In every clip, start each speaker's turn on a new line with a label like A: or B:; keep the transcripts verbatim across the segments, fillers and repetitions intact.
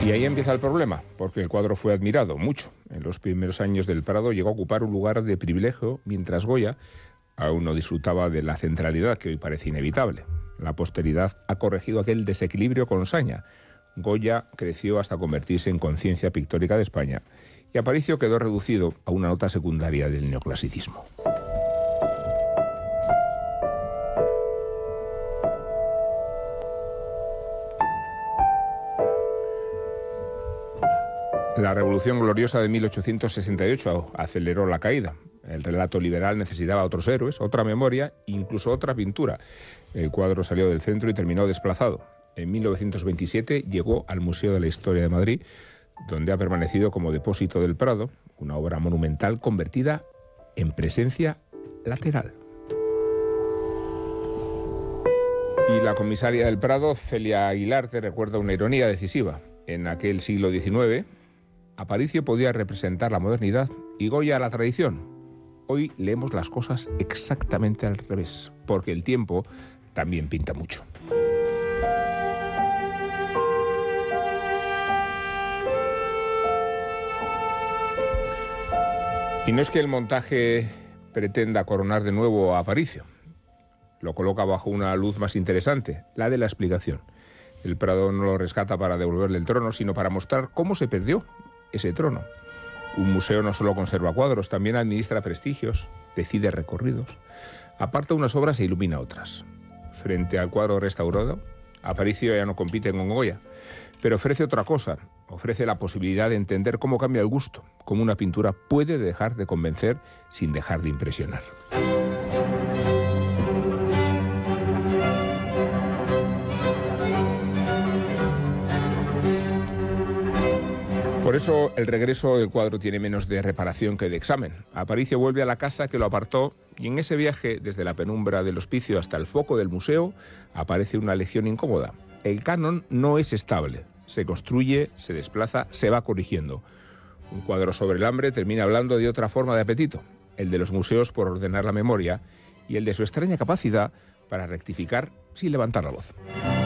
A: Y ahí empieza el problema, porque el cuadro fue admirado mucho. En los primeros años del Prado llegó a ocupar un lugar de privilegio, mientras Goya aún no disfrutaba de la centralidad que hoy parece inevitable. La posteridad ha corregido aquel desequilibrio con saña. Goya creció hasta convertirse en conciencia pictórica de España y Aparicio quedó reducido a una nota secundaria del neoclasicismo. La Revolución Gloriosa de mil ochocientos sesenta y ocho aceleró la caída. El relato liberal necesitaba otros héroes, otra memoria, incluso otra pintura. El cuadro salió del centro y terminó desplazado. En mil novecientos veintisiete llegó al Museo de la Historia de Madrid, donde ha permanecido como depósito del Prado, una obra monumental convertida en presencia lateral. Y la comisaria del Prado, Celia Aguilar, te recuerda una ironía decisiva. En aquel siglo diecinueve, Aparicio podía representar la modernidad y Goya la tradición. Hoy leemos las cosas exactamente al revés, porque el tiempo también pinta mucho. Y no es que el montaje pretenda coronar de nuevo a Aparicio. Lo coloca bajo una luz más interesante, la de la explicación. El Prado no lo rescata para devolverle el trono, sino para mostrar cómo se perdió ese trono. Un museo no solo conserva cuadros, también administra prestigios, decide recorridos, aparta unas obras e ilumina otras. Frente al cuadro restaurado, Aparicio ya no compite con Goya, pero ofrece otra cosa, ofrece la posibilidad de entender cómo cambia el gusto, cómo una pintura puede dejar de convencer sin dejar de impresionar. Por eso el regreso del cuadro tiene menos de reparación que de examen. Aparicio vuelve a la casa que lo apartó y en ese viaje, desde la penumbra del hospicio hasta el foco del museo, aparece una lección incómoda. El canon no es estable. Se construye, se desplaza, se va corrigiendo. Un cuadro sobre el hambre termina hablando de otra forma de apetito, el de los museos por ordenar la memoria y el de su extraña capacidad para rectificar sin levantar la voz.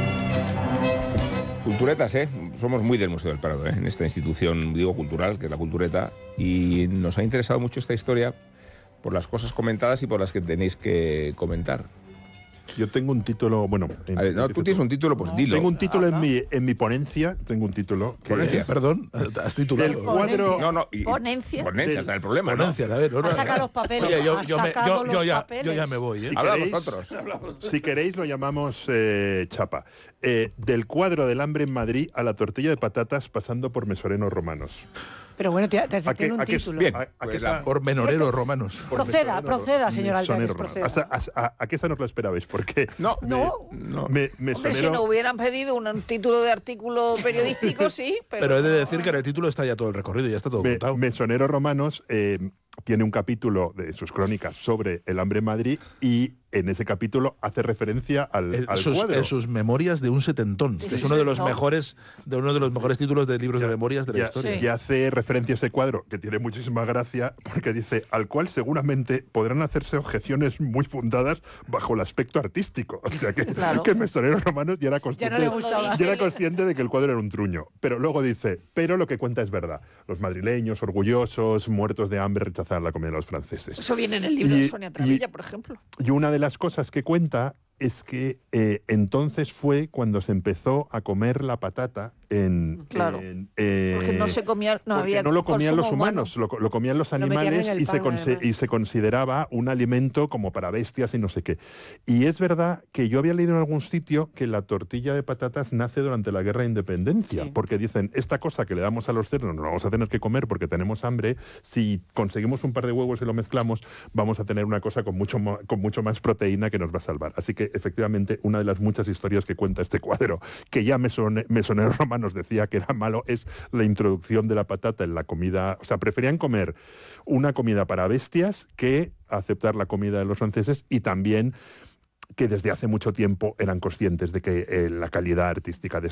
A: Culturetas, ¿eh? Somos muy del Museo del Prado, ¿eh? En esta institución, digo, cultural, que es la Cultureta, y nos ha interesado mucho esta historia por las cosas comentadas y por las que tenéis que comentar.
B: Yo tengo un título, bueno... En,
A: ver, no, tú tienes un título, pues no. Dilo.
B: Tengo un título en mi, en mi ponencia, tengo un título... Que
A: ¿Ponencia?
B: Es,
C: Perdón, has titulado.
B: El cuadro...
A: No, no, y,
D: ponencia.
A: Ponencia, o sea, el problema,
C: Ponencia,
A: ¿no?
C: A ver, no, no,
D: ha sacado los papeles.
C: Oye, yo, yo, me, yo, yo, ya,
D: papeles.
C: yo ya me voy, ¿eh?
B: Si
A: Habla
B: queréis,
A: vosotros.
B: Si queréis lo llamamos eh, chapa. Eh, del cuadro del hambre en Madrid a la tortilla de patatas pasando por mesorenos romanos.
D: Pero bueno, te, te
B: ¿A qué,
D: tiene un
B: a qué,
D: título.
A: Bien,
B: a, a
A: pues
B: qué
A: la,
B: esa,
C: por menoreros romanos.
B: por
D: Proceda, proceda, señor Altares,
B: romanos.
D: proceda.
B: A, a, a, ¿A qué esa no os la esperabais? Porque
A: No,
B: me,
D: no.
A: no.
B: Me,
E: Hombre,
B: mesonero,
E: si no hubieran pedido un, un título de artículo periodístico, sí, pero...
C: Pero he de decir que en el título está ya todo el recorrido, ya está todo
B: me,
C: contado.
B: Mesoneros romanos eh, tiene un capítulo de sus crónicas sobre el hambre en Madrid y en ese capítulo hace referencia al,
C: En
B: al
C: sus,
B: cuadro.
C: en sus memorias de un setentón, que es uno de los
E: ¿no?
C: mejores, de uno de los mejores títulos de libros
B: Ya,
C: de memorias de la
B: ya,
C: historia.
B: Y hace referencia a ese cuadro, que tiene muchísima gracia, porque dice, al cual seguramente podrán hacerse objeciones muy fundadas bajo el aspecto artístico. O sea, que,
E: Claro.
B: que Mesoneros romanos ya era consciente,
D: Ya no le gustaba.
B: ya era consciente de que el cuadro era un truño. Pero luego dice, pero lo que cuenta es verdad. Los madrileños, orgullosos, muertos de hambre, rechazaban la comida de los franceses.
E: Eso viene en el libro
B: Y-
E: de Sonia Travilla,
B: y-
E: por ejemplo.
B: Y una de las cosas que cuenta es que eh, entonces fue cuando se empezó a comer la patata en...
E: Claro.
B: en, eh,
E: Porque no se comía, no
B: porque
E: había
B: no lo comían los
E: consumo
B: humanos,
E: humano.
B: lo, lo comían los
D: Lo metían
B: animales
D: en el
B: y se,
D: pan,
B: conse-
D: además.
B: y se consideraba un alimento como para bestias y no sé qué. Y es verdad que yo había leído en algún sitio que la tortilla de patatas nace durante la Guerra de Independencia,
D: Sí.
B: porque dicen, esta cosa que le damos a los cerdos nos la vamos a tener que comer porque tenemos hambre, si conseguimos un par de huevos y lo mezclamos, vamos a tener una cosa con mucho, mo- con mucho más proteína que nos va a salvar. Así que efectivamente una de las muchas historias que cuenta este cuadro, que ya Mesone- Mesoneros romanos decía que era malo, es la introducción de la patata en la comida. O sea, preferían comer una comida para bestias que aceptar la comida de los franceses, y también que desde hace mucho tiempo eran conscientes de que eh, la calidad artística de